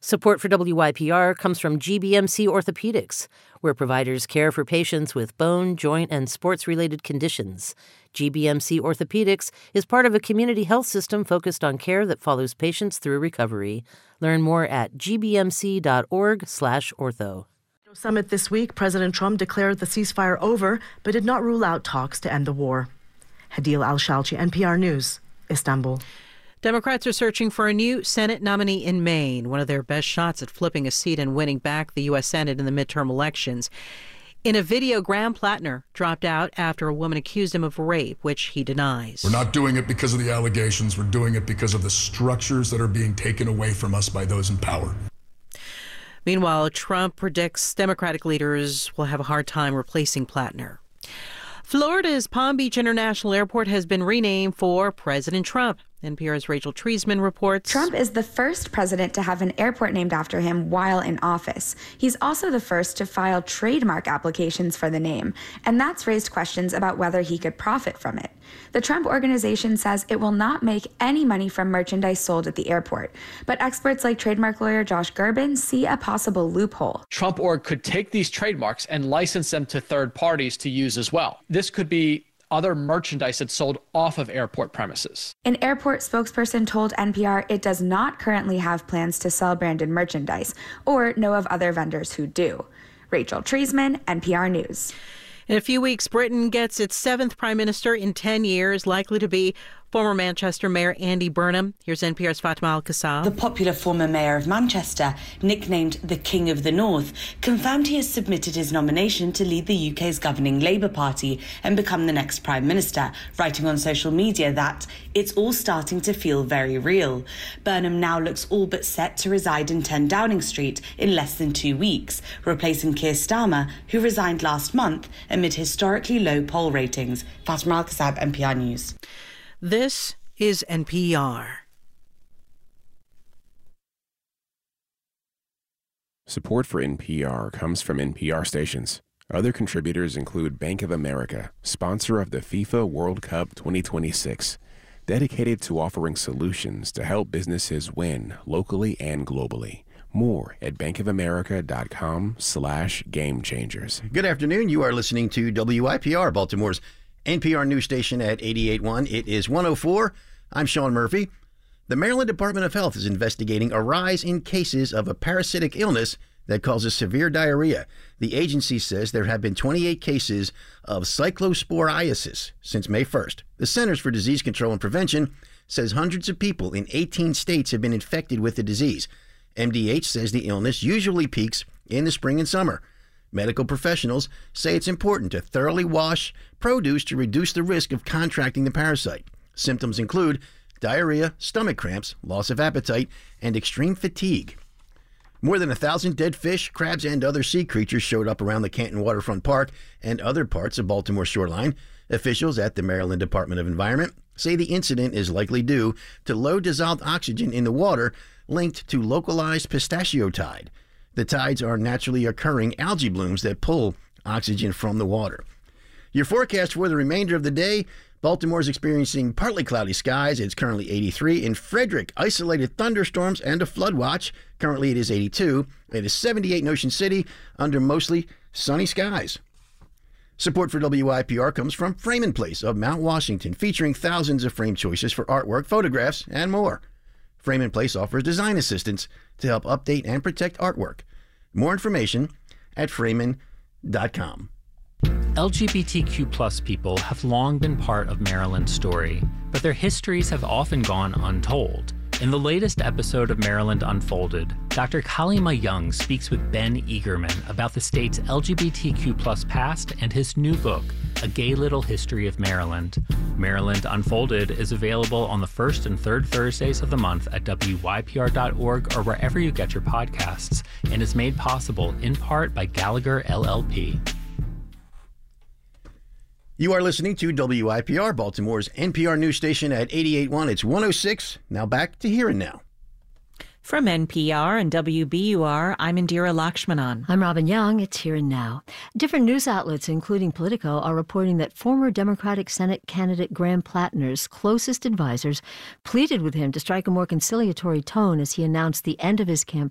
Support for WYPR comes from GBMC Orthopedics, where providers care for patients with bone, joint, and sports-related conditions. GBMC Orthopedics is part of a community health system focused on care that follows patients through recovery. Learn more at gbmc.org/ortho. Summit this week, President Trump declared the ceasefire over, but did not rule out talks to end the war. Hadil Al-Shalchi, NPR News, Istanbul. Democrats are searching for a new Senate nominee in Maine, one of their best shots at flipping a seat and winning back the U.S. Senate in the midterm elections. In a video, Graham Plattner dropped out after a woman accused him of rape, which he denies. We're not doing it because of the allegations. We're doing it because of the structures that are being taken away from us by those in power. Meanwhile, Trump predicts Democratic leaders will have a hard time replacing Plattner. Florida's Palm Beach International Airport has been renamed for President Trump. NPR's Rachel Treisman reports. Trump is the first president to have an airport named after him while in office. He's also the first to file trademark applications for the name, and that's raised questions about whether he could profit from it. The Trump Organization says it will not make any money from merchandise sold at the airport, but experts like trademark lawyer Josh Gerben see a possible loophole. Trump Org could take these trademarks and license them to third parties to use as well. This could be other merchandise that's sold off of airport premises. An airport spokesperson told NPR it does not currently have plans to sell branded merchandise or know of other vendors who do. Rachel Treisman, NPR News. In a few weeks, Britain gets its 7th prime minister in 10 years, likely to be former Manchester Mayor Andy Burnham. Here's NPR's Fatma Al-Kassab. The popular former mayor of Manchester, nicknamed the King of the North, confirmed he has submitted his nomination to lead the UK's governing Labour Party and become the next prime minister, writing on social media that it's all starting to feel very real. Burnham now looks all but set to reside in 10 Downing Street in less than 2 weeks, replacing Keir Starmer, who resigned last month amid historically low poll ratings. Fatma Al-Kassab, NPR News. This is NPR. Support for NPR comes from NPR stations. Other contributors include Bank of America, sponsor of the FIFA World Cup 2026, dedicated to offering solutions to help businesses win locally and globally. More at bankofamerica.com/gamechangers. Good afternoon. You are listening to WYPR, Baltimore's NPR news station at 88.1. It is 104. I'm Sean Murphy. The Maryland Department of Health is investigating a rise in cases of a parasitic illness that causes severe diarrhea. The agency says there have been 28 cases of cyclosporiasis since May 1st. The Centers for Disease Control and Prevention says hundreds of people in 18 states have been infected with the disease. MDH says the illness usually peaks in the spring and summer. Medical professionals say it's important to thoroughly wash produce to reduce the risk of contracting the parasite. Symptoms include diarrhea, stomach cramps, loss of appetite, and extreme fatigue. More than 1,000 dead fish, crabs, and other sea creatures showed up around the Canton Waterfront Park and other parts of Baltimore shoreline. Officials at the Maryland Department of Environment say the incident is likely due to low dissolved oxygen in the water linked to localized pistachio tide. The tides are naturally occurring algae blooms that pull oxygen from the water. Your forecast for the remainder of the day: Baltimore is experiencing partly cloudy skies. It's currently 83. In Frederick, isolated thunderstorms and a flood watch. Currently it is 82. It is 78 in Ocean City under mostly sunny skies. Support for WYPR comes from Frame and Place of Mount Washington, featuring thousands of frame choices for artwork, photographs, and more. Frame and Place offers design assistance to help update and protect artwork. More information at Freeman.com. LGBTQ plus people have long been part of Maryland's story, but their histories have often gone untold. In the latest episode of Maryland Unfolded, Dr. Kalima Young speaks with Ben Eagerman about the state's LGBTQ plus past and his new book, A Gay Little History of Maryland. Maryland Unfolded is available on the first and third Thursdays of the month at WYPR.org or wherever you get your podcasts, and is made possible in part by Gallagher LLP. You are listening to WYPR, Baltimore's NPR news station at 88.1. It's 106. Now back to Here and Now. From NPR and WBUR, I'm Indira Lakshmanan. I'm Robin Young. It's Here and Now. Different news outlets, including Politico, are reporting that former Democratic Senate candidate Graham Plattner's closest advisors pleaded with him to strike a more conciliatory tone as he announced the end of his campaign